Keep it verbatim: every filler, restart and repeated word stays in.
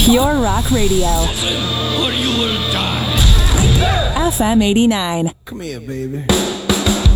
Pure Rock Radio. Or you will die. F M eighty-nine. Come here, baby.